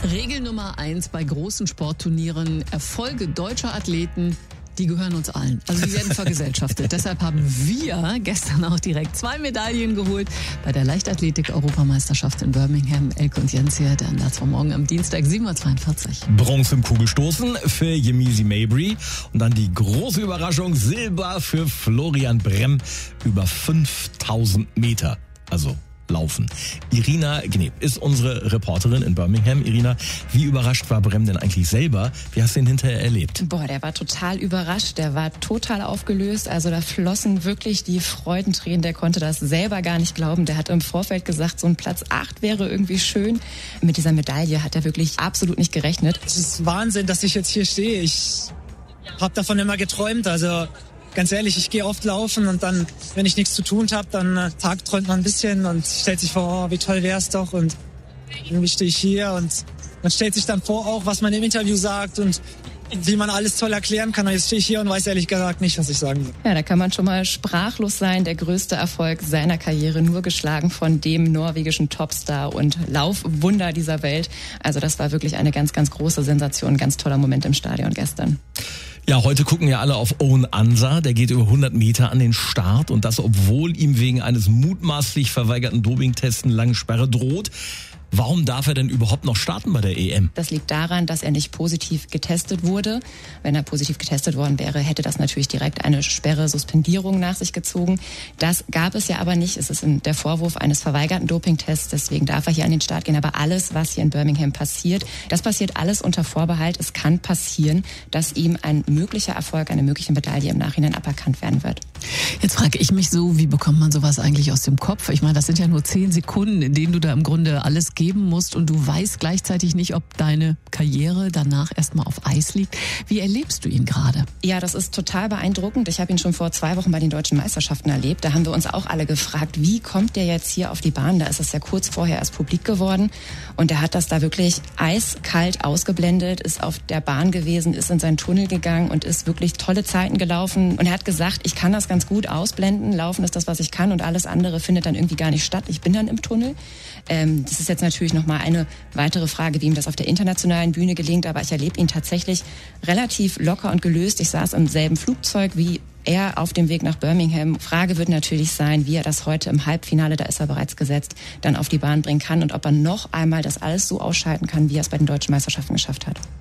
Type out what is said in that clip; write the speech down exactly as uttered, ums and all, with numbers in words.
Regel Nummer eins bei großen Sportturnieren: Erfolge deutscher Athleten, die gehören uns allen. Also die werden vergesellschaftet. Deshalb haben wir gestern auch direkt zwei Medaillen geholt bei der Leichtathletik-Europameisterschaft in Birmingham. Elke und Jens hier, der Anlass von morgen am Dienstag, sieben Uhr zweiundvierzig. Bronze im Kugelstoßen für Yemisi Mabry. Und dann die große Überraschung, Silber für Florian Bremm über fünftausend Meter. Also Laufen. Irina Gneb ist unsere Reporterin in Birmingham. Irina, wie überrascht war Bremm denn eigentlich selber? Wie hast du ihn hinterher erlebt? Boah, der war total überrascht. Der war total aufgelöst. Also da flossen wirklich die Freudentränen. Der konnte das selber gar nicht glauben. Der hat im Vorfeld gesagt, so ein Platz acht wäre irgendwie schön. Mit dieser Medaille hat er wirklich absolut nicht gerechnet. Es ist Wahnsinn, dass ich jetzt hier stehe. Ich habe davon immer geträumt. Also ganz ehrlich, ich gehe oft laufen und dann, wenn ich nichts zu tun habe, dann äh, tagträumt man ein bisschen und stellt sich vor, oh, wie toll wär's doch, und irgendwie stehe ich hier und man stellt sich dann vor auch, was man im Interview sagt und wie man alles toll erklären kann. Und jetzt stehe ich hier und weiß ehrlich gesagt nicht, was ich sagen soll. Ja, da kann man schon mal sprachlos sein. Der größte Erfolg seiner Karriere, nur geschlagen von dem norwegischen Topstar und Laufwunder dieser Welt. Also das war wirklich eine ganz, ganz große Sensation, ganz toller Moment im Stadion gestern. Ja, heute gucken ja alle auf Owen Ansa. Der geht über hundert Meter an den Start, und das, obwohl ihm wegen eines mutmaßlich verweigerten Dopingtests eine lange Sperre droht. Warum darf er denn überhaupt noch starten bei der E M? Das liegt daran, dass er nicht positiv getestet wurde. Wenn er positiv getestet worden wäre, hätte das natürlich direkt eine Sperre, Suspendierung nach sich gezogen. Das gab es ja aber nicht. Es ist der Vorwurf eines verweigerten Dopingtests. Deswegen darf er hier an den Start gehen. Aber alles, was hier in Birmingham passiert, das passiert alles unter Vorbehalt. Es kann passieren, dass ihm ein möglicher Erfolg, eine mögliche Medaille im Nachhinein aberkannt werden wird. Jetzt frage ich mich so, wie bekommt man sowas eigentlich aus dem Kopf? Ich meine, das sind ja nur zehn Sekunden, in denen du da im Grunde alles geben musst, und du weißt gleichzeitig nicht, ob deine Karriere danach erstmal auf Eis liegt. Wie erlebst du ihn gerade? Ja, das ist total beeindruckend. Ich habe ihn schon vor zwei Wochen bei den deutschen Meisterschaften erlebt. Da haben wir uns auch alle gefragt, wie kommt der jetzt hier auf die Bahn? Da ist es ja kurz vorher erst publik geworden, und er hat das da wirklich eiskalt ausgeblendet, ist auf der Bahn gewesen, ist in seinen Tunnel gegangen und ist wirklich tolle Zeiten gelaufen. Und er hat gesagt, ich kann das ganz gut ausblenden. Laufen ist das, was ich kann, und alles andere findet dann irgendwie gar nicht statt. Ich bin dann im Tunnel. Ähm, das ist jetzt natürlich nochmal eine weitere Frage, wie ihm das auf der internationalen Bühne gelingt. Aber ich erlebe ihn tatsächlich relativ locker und gelöst. Ich saß im selben Flugzeug wie er auf dem Weg nach Birmingham. Frage wird natürlich sein, wie er das heute im Halbfinale, da ist er bereits gesetzt, dann auf die Bahn bringen kann und ob er noch einmal das alles so ausschalten kann, wie er es bei den deutschen Meisterschaften geschafft hat.